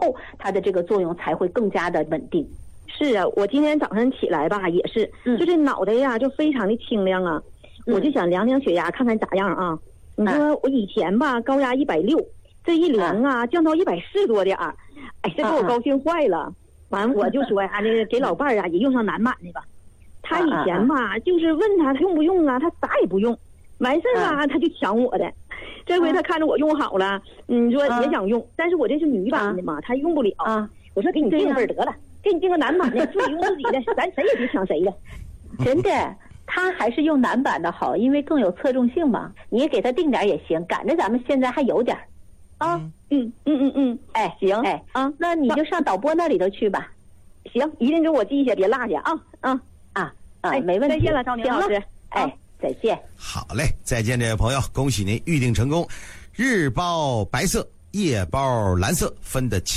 后，它的这个作用才会更加的稳定。 是啊，我今天早上起来吧，也是，就这脑袋呀，就非常的清亮啊。我就想量量血压，看看咋样啊。你说我以前吧，高压160，这一量啊，降到140多点儿，哎，这给我高兴坏了。完，我就说呀，这个给老伴儿啊也用上南满的吧。他以前吧，就是问他用不用啊，他啥也不用，完事儿吧，他就抢我的。这回他看着我用好了，你说也想用，但是我这是女版的嘛，他用不了。我说给你订份得了，给你订个男版的，自己用自己的，咱谁也别抢谁的。 真的，他还是用男版的好，因为更有侧重性嘛。你也给他订点也行，赶着咱们现在还有点啊。哎，行，哎啊，那你就上导播那里头去吧。 行，一定给我记下，别落下啊。 哎，没问题。 再见了，赵宁老师。 哎，再见。 好嘞，再见，这位朋友，恭喜您预定成功。日包白色，夜包蓝色，分得清。